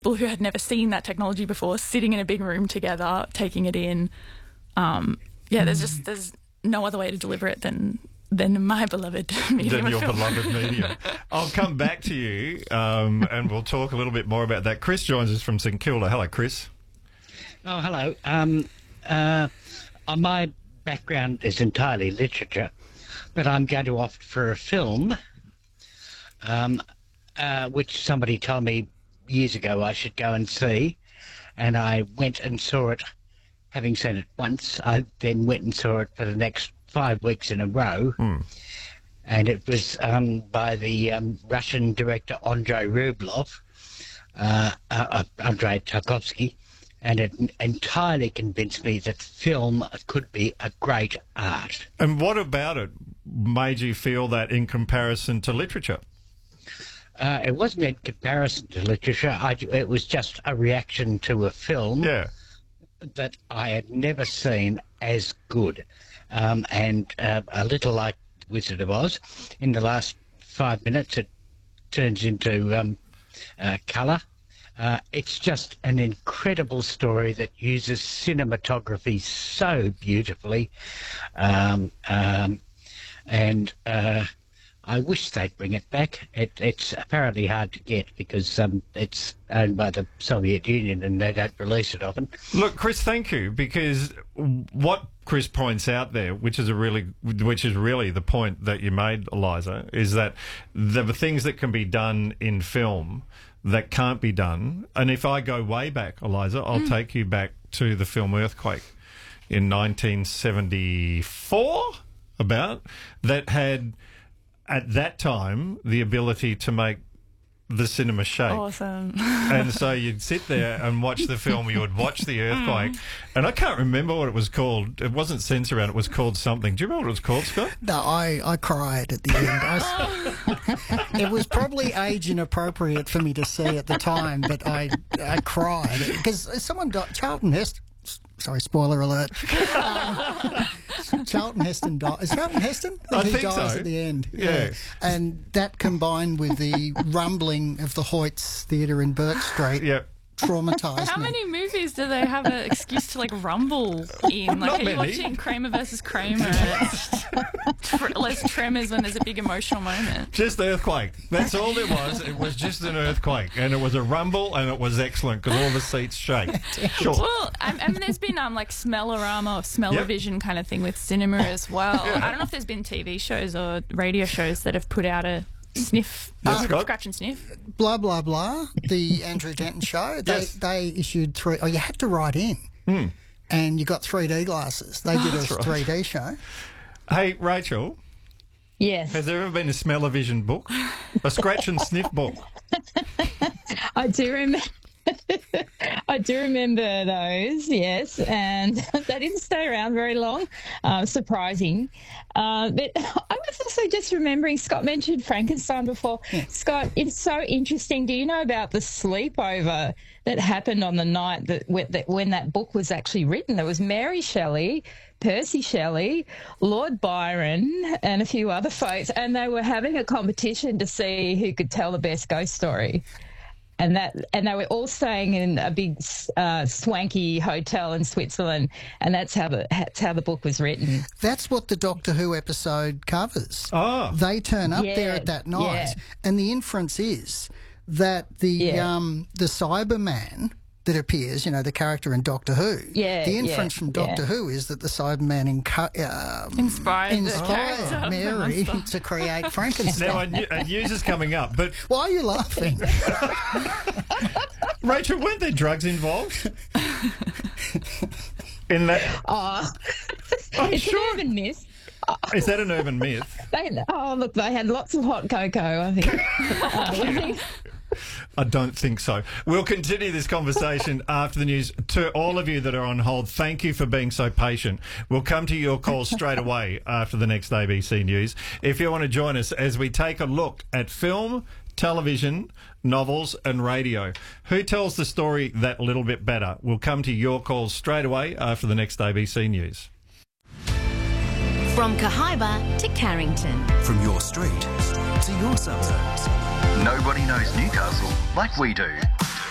people who had never seen that technology before sitting in a big room together, taking it in. There's no other way to deliver it than my beloved medium. Than your beloved medium. I'll come back to you and we'll talk a little bit more about that. Chris joins us from St Kilda. Hello, Chris. Oh, hello. My background is entirely literature, but I'm going to opt for a film, which somebody told me years ago I should go and see, and I went and saw it. Having seen it once, I then went and saw it for the next 5 weeks in a row, and it was by the Russian director Andrei Rublev, Andrei Tarkovsky, and it entirely convinced me that film could be a great art. And what about it made you feel that in comparison to literature? It wasn't in comparison to literature. It was just a reaction to a film that I had never seen as good. And a little like Wizard of Oz, in the last 5 minutes it turns into colour. It's just an incredible story that uses cinematography so beautifully, and I wish they'd bring it back. It's apparently hard to get because it's owned by the Soviet Union and they don't release it often. Look, Chris, thank you, because what Chris points out there, which is really the point that you made, Eliza, is that there are things that can be done in film that can't be done. And if I go way back, Eliza, I'll take you back to the film Earthquake in 1974, that had, at that time, the ability to make the cinema shake. Awesome. And so you'd sit there and watch the film, you would watch the earthquake, and I can't remember what it was called. It wasn't Sensurround, it was called something. Do you remember what it was called, Scott? No, I cried at the end. It was probably age inappropriate for me to see at the time, but I cried because someone died. Charlton Heston. Sorry, spoiler alert. Charlton Heston died. Is Charlton Heston? I he think dies so. At the end. Yeah. And that combined with the rumbling of the Hoyts Theatre in Burke Street traumatised How me. many movies do they have an excuse to rumble in? Not Are you many. watching Kramer versus Kramer? Less tremors when there's a big emotional moment. Just earthquake. That's all it was. It was just an earthquake, and it was a rumble, and it was excellent because all the seats shake. Sure. Well, I mean, there's been Smellorama or Smell-O-Vision kind of thing with cinema as well. I don't know if there's been TV shows or radio shows that have put out a sniff, scratch and sniff. Blah, blah, blah, the Andrew Denton show, they issued 3... Oh, you had to write in. And you got 3D glasses. They did a 3D show. Hey, Rachel. Yes. Has there ever been a Smell-O-Vision book? A scratch and sniff book? I do remember. I do remember those, yes, and they didn't stay around very long, surprising. But I was also just remembering, Scott mentioned Frankenstein before. Scott, it's so interesting. Do you know about the sleepover that happened on the night that when that book was actually written? There was Mary Shelley, Percy Shelley, Lord Byron, and a few other folks, and they were having a competition to see who could tell the best ghost story. And they were all staying in a big swanky hotel in Switzerland, and that's how the book was written. That's what the Doctor Who episode covers. Oh. They turn up there at that night, and the inference is that the Cyberman that appears, the character in Doctor Who, the inference from Doctor Who is that the Cyberman inspired Mary to create Frankenstein. Now, news is coming up, but... Why are you laughing? Rachel, weren't there drugs involved? In that... It's an urban myth. Is that an urban myth? They had lots of hot cocoa, I think. I don't think so. We'll continue this conversation after the news. To all of you that are on hold, thank you for being so patient. We'll come to your calls straight away after the next ABC News. If you want to join us as we take a look at film, television, novels and radio. Who tells the story that little bit better? We'll come to your calls straight away after the next ABC News. From Cahaiba to Carrington. From your street to your suburbs. Nobody knows Newcastle like we do.